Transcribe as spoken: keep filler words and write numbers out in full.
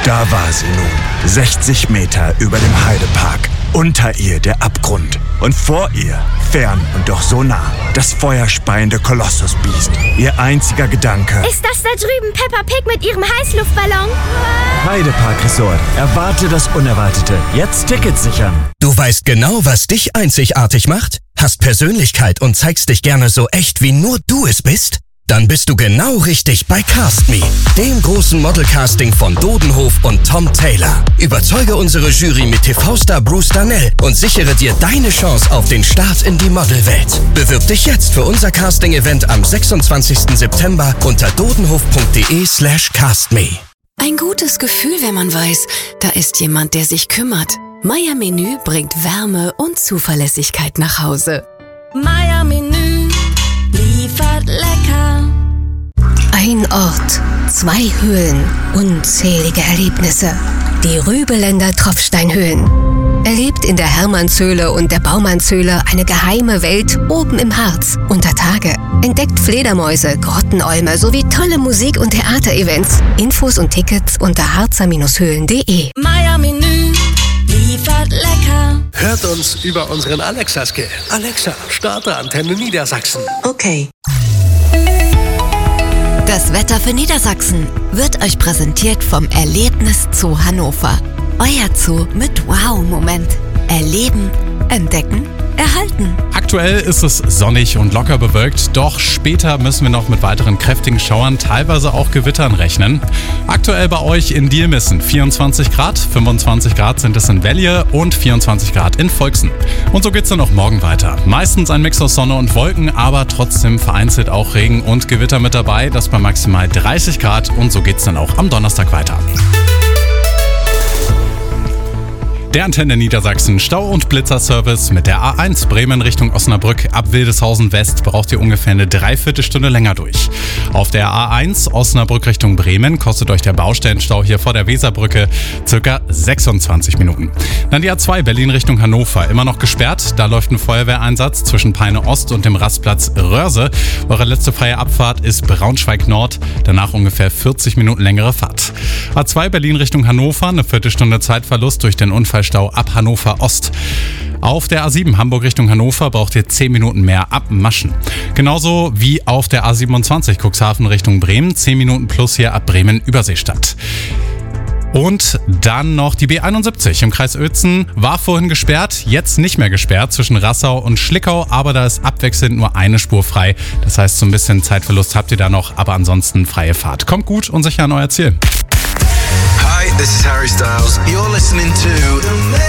Da war sie nun, sechzig Meter über dem Heidepark. Unter ihr der Abgrund. Und vor ihr, fern und doch so nah, das feuerspeiende Kolossusbiest. Ihr einziger Gedanke: Ist das da drüben Peppa Pig mit ihrem Heißluftballon? Heidepark Resort. Erwarte das Unerwartete. Jetzt Tickets sichern. Du weißt genau, was dich einzigartig macht? Hast Persönlichkeit und zeigst dich gerne so echt, wie nur du es bist? Dann bist du genau richtig bei Cast Me, dem großen Modelcasting von Dodenhof und Tom Taylor. Überzeuge unsere Jury mit T V-Star Bruce Darnell und sichere dir deine Chance auf den Start in die Modelwelt. Bewirb dich jetzt für unser Casting-Event am sechsundzwanzigsten September unter dodenhof.de slash castme. Ein gutes Gefühl, wenn man weiß, da ist jemand, der sich kümmert. Meier Menü bringt Wärme und Zuverlässigkeit nach Hause. Meier Menü liefert lecker. Ein Ort, zwei Höhlen, unzählige Erlebnisse. Die Rübeländer Tropfsteinhöhlen. Erlebt in der Hermannshöhle und der Baumannshöhle eine geheime Welt oben im Harz unter Tage. Entdeckt Fledermäuse, Grottenolme sowie tolle Musik- und Theaterevents. Infos und Tickets unter harzer Höhlen punkt de. Meier Menü liefert lecker. Hört uns über unseren Alexa-Skill. Alexa, starte Antenne Niedersachsen. Okay. Das Wetter für Niedersachsen wird euch präsentiert vom Erlebnis Zoo Hannover. Euer Zoo mit Wow-Moment. Erleben, entdecken, erhalten. Aktuell ist es sonnig und locker bewölkt, doch später müssen wir noch mit weiteren kräftigen Schauern, teilweise auch Gewittern rechnen. Aktuell bei euch in Diehlmissen vierundzwanzig Grad, fünfundzwanzig Grad sind es in Velje und vierundzwanzig Grad in Volksen. Und so geht's dann auch morgen weiter. Meistens ein Mix aus Sonne und Wolken, aber trotzdem vereinzelt auch Regen und Gewitter mit dabei, das bei maximal dreißig Grad, und so geht's dann auch am Donnerstag weiter. Der Antenne Niedersachsen Stau- und Blitzerservice mit der A eins Bremen Richtung Osnabrück ab Wildeshausen West braucht ihr ungefähr eine Dreiviertelstunde länger durch. Auf der A eins Osnabrück Richtung Bremen kostet euch der Baustellenstau hier vor der Weserbrücke ca. sechsundzwanzig Minuten. Dann die A zwei Berlin Richtung Hannover, immer noch gesperrt. Da läuft ein Feuerwehreinsatz zwischen Peine Ost und dem Rastplatz Röhrse. Eure letzte freie Abfahrt ist Braunschweig Nord, danach ungefähr vierzig Minuten längere Fahrt. A zwei Berlin Richtung Hannover, eine Viertelstunde Zeitverlust durch den Unfall Stau ab Hannover Ost. Auf der A sieben Hamburg Richtung Hannover braucht ihr zehn Minuten mehr ab Maschen. Genauso wie auf der A siebenundzwanzig Cuxhaven Richtung Bremen, zehn Minuten plus hier ab Bremen Überseestadt. Und dann noch die B einundsiebzig im Kreis Uelzen, war vorhin gesperrt, jetzt nicht mehr gesperrt zwischen Rassau und Schlickau, aber da ist abwechselnd nur eine Spur frei. Das heißt, so ein bisschen Zeitverlust habt ihr da noch, aber ansonsten freie Fahrt. Kommt gut und sicher an euer Ziel. Hi, this is Harry Styles. You're listening to